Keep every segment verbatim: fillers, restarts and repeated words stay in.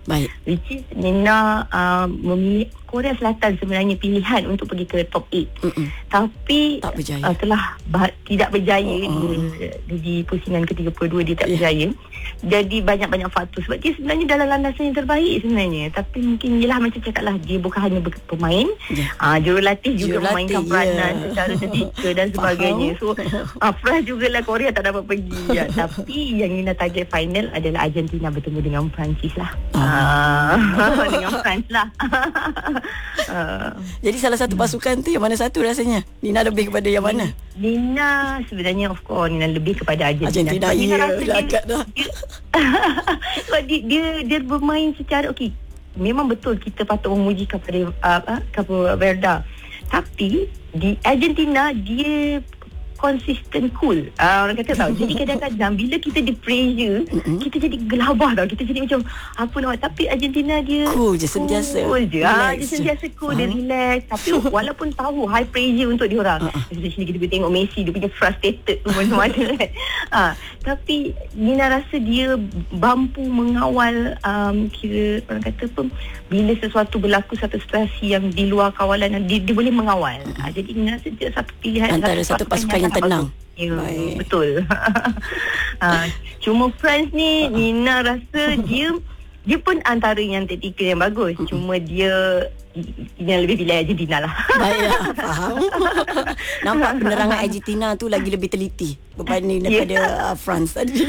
Baik. Which is Nina uh, memilih Korea Selatan sebenarnya pilihan untuk pergi ke top lapan. Mm-mm. Tapi tak berjaya. Uh, telah bah- tidak berjaya. Oh. Dia, dia di pusingan ke tiga puluh dua dia tak yeah. berjaya. Jadi banyak-banyak faktor sebab dia sebenarnya dalam landasan yang terbaik sebenarnya. Tapi mungkin yelah macam cakaplah, dia bukan hanya pemain, yeah. uh, jurulatih juga jurulatih, memainkan peranan yeah. secara setika dan sebagainya. So uh, fresh jugalah Korea tak dapat pergi. Ya. Tapi yang Nina target final adalah Argentina bertemu dengan Perancis lah. Uh, dengan France lah. Uh, Jadi salah satu pasukan tu yang mana satu rasanya? Nina lebih kepada yang mana? Nina sebenarnya of course Nina lebih kepada Argentina. Argentina ya, lakat dah. Sebab dia, dia dia bermain secara okey. Memang betul kita patut memuji kepada uh, Capo Verde. Tapi di Argentina dia konsisten cool. Uh, orang kata tahu. Jadi kadang-kadang bila kita di pressure, mm-hmm. kita jadi gelabah tau. Kita jadi macam apa nak. Tapi Argentina dia cool je, sentiasa. Cool je. Ah, dia sentiasa cool, uh-huh. dia relax. Tapi walaupun tahu high pressure untuk dia orang. Uh-huh. Especially kita boleh tengok Messi, dia punya frustrated tu macam mana kan. Ah, tapi Nina rasa dia mampu mengawal um, kira orang kata apa, bila sesuatu berlaku satu situasi yang di luar kawalan, dia, dia boleh mengawal. Uh-huh. Ah, jadi Nina rasa dia satu pilihan antara satu, satu pasukan yang tenang. Ya, betul. uh, cuma France ni Nina rasa dia dia pun antara yang taktikal yang bagus. Mm-hmm. Cuma dia yang lebih pilih Argentina lah. Baiklah, faham. Nampak penerangan Argentina tu lagi lebih teliti berbanding daripada yeah. uh, France tadi.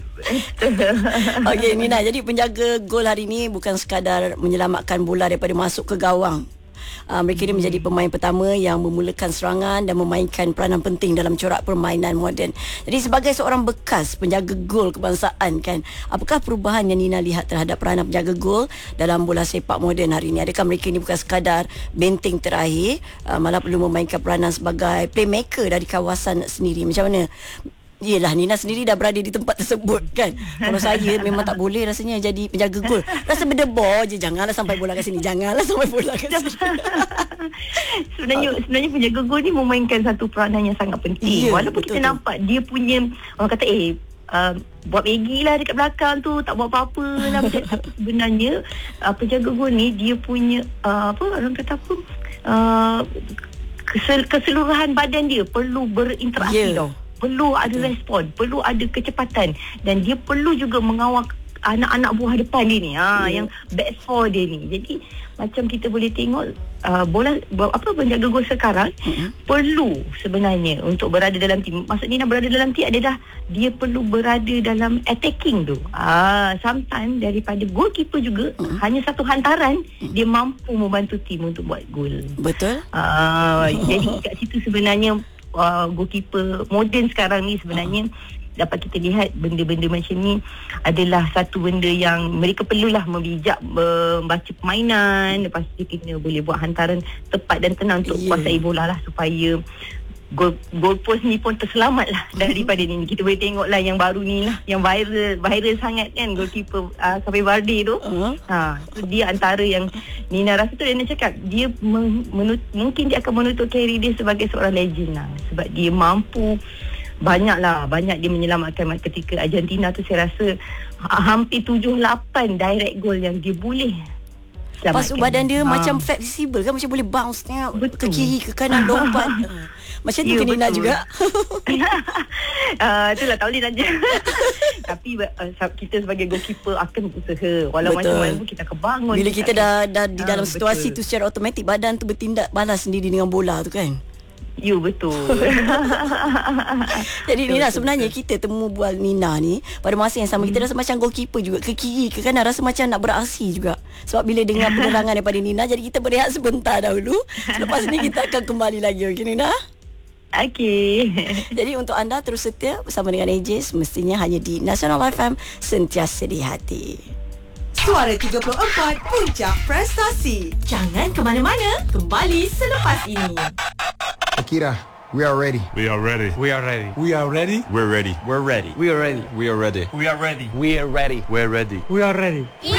Okey Nina, jadi penjaga gol hari ni bukan sekadar menyelamatkan bola daripada masuk ke gawang. Uh, mereka ni menjadi pemain pertama yang memulakan serangan dan memainkan peranan penting dalam corak permainan moden. Jadi sebagai seorang bekas penjaga gol kebangsaan kan, apakah perubahan yang Nina lihat terhadap peranan penjaga gol dalam bola sepak moden hari ini? Adakah mereka ni bukan sekadar benteng terakhir, uh, malah perlu memainkan peranan sebagai playmaker dari kawasan sendiri? Macam mana? Yelah, Nina sendiri dah berada di tempat tersebut kan. Kalau saya memang tak boleh rasanya jadi penjaga gol. Rasa berdebar je, janganlah sampai bola kat sini, janganlah sampai bola kat sini. sebenarnya sebenarnya penjaga gol ni memainkan satu peranan yang sangat penting. Yeah, walaupun betul, kita betul. nampak dia punya, orang kata eh uh, buat begi lah dekat belakang tu, tak buat apa-apa lah. Tapi sebenarnya uh, penjaga gol ni dia punya uh, apa orang kata apa uh, kesel- keseluruhan badan dia perlu berinteraksi yeah. tau. Perlu ada betul. respon, perlu ada kecepatan, dan dia perlu juga mengawal anak-anak buah depan dia ni, ha, yeah. yang back four dia ni. Jadi macam kita boleh tengok uh, bola apa penjaga gol sekarang mm-hmm. perlu sebenarnya untuk berada dalam tim. Maksudnya berada dalam tim adalah dia perlu berada dalam attacking tu. Ah, sometimes daripada goalkeeper juga mm-hmm. hanya satu hantaran mm-hmm. dia mampu membantu tim untuk buat gol. Betul. Ah, jadi kat situ sebenarnya Uh, goalkeeper moden sekarang ni sebenarnya uh. dapat kita lihat benda-benda macam ni adalah satu benda yang mereka perlulah membijak, membaca permainan. Lepas tu kita boleh buat hantaran tepat dan tenang untuk yeah. kuasai bola lah, supaya gol gol post ni pun terselamat lah daripada ni. Kita boleh tengok lah yang baru ni lah, yang viral viral sangat kan, goalkeeper uh, Capo Verde tu. Uh-huh. Ha, tu dia antara yang Nina rasa tu, Nina cakap dia men- menut- mungkin dia akan menutup karier dia sebagai seorang legend lah, sebab dia mampu banyak lah, banyak dia menyelamatkan. Ketika Argentina tu saya rasa ha- hampir tujuh lapan direct goal yang dia boleh selamatkan. Pasu badan dia ha. macam flexible kan, macam boleh bounce tengok ke kiri ke kanan, lompat. Macam tu ya, Nina juga. uh, itulah tak boleh nak je. Tapi uh, kita sebagai goalkeeper akan berusaha walau betul. macam mana pun kita akan bangun. Bila kita, kita dah, dah di dalam uh, situasi betul. tu, secara automatik badan tu bertindak balas sendiri dengan bola tu kan. Ya, betul. Jadi betul, Nina, sebenarnya betul. kita temu bual Nina ni pada masa yang sama, hmm. kita rasa macam goalkeeper juga, ke kiri ke kanan, rasa macam nak beraksi juga. Sebab bila dengar penerangan daripada Nina, jadi kita berehat sebentar dahulu. Selepas ni kita akan kembali lagi. Okey Nina? Okey. Jadi untuk anda terus setia bersama dengan A J, semestinya hanya di Nasional F M, sentiasa di hati. Suara tiga puluh empat Puncak Prestasi. Jangan ke mana-mana, kembali selepas ini. Akira, we are ready. We are ready. We are ready. We are ready. We're ready. We're ready. We are ready. We are ready. We are ready. We are ready. We're ready. We are ready. We